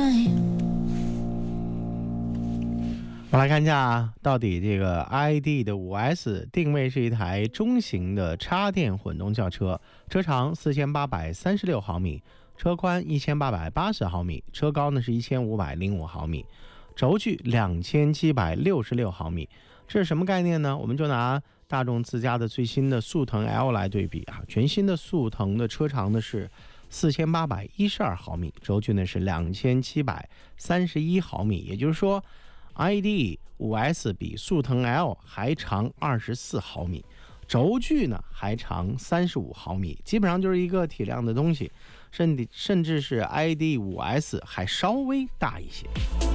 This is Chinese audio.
我来看一下，到底这个 ID 的 5S 定位是一台中型的插电混动轿车，车长4836毫米，车宽1880毫米，车高呢是1505毫米，轴距2766毫米。这是什么概念呢？我们就拿大众自家的最新的速腾 L 来对比啊，全新的速腾的车长呢是4812毫米，轴距呢是2731毫米，也就是说 ID 5S 比速腾 L 还长24毫米，轴距呢还长35毫米，基本上就是一个体量的东西，甚至是 ID 5S 还稍微大一些。